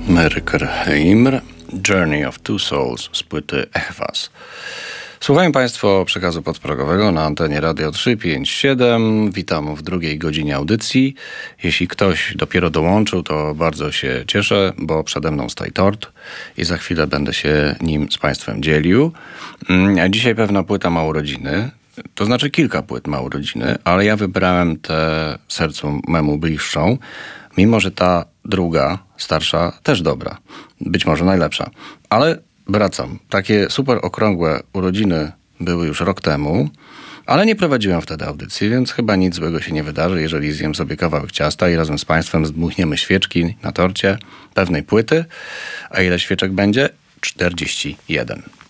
Merker Heimr, Journey of Two Souls z płyty Echwas. Słuchają Państwo przekazu podprogowego na antenie Radio 357. Witam w drugiej godzinie audycji. Jeśli ktoś dopiero dołączył, to bardzo się cieszę, bo przede mną stoi tort i za chwilę będę się nim z Państwem dzielił. Dzisiaj pewna płyta ma urodziny. To znaczy kilka płyt ma urodziny, ale ja wybrałem tę sercu memu bliższą, mimo że ta druga, starsza, też dobra. Być może najlepsza. Ale wracam. Takie super okrągłe urodziny były już rok temu, ale nie prowadziłem wtedy audycji, więc chyba nic złego się nie wydarzy, jeżeli zjem sobie kawałek ciasta i razem z Państwem zdmuchniemy świeczki na torcie pewnej płyty. A ile świeczek będzie? 41.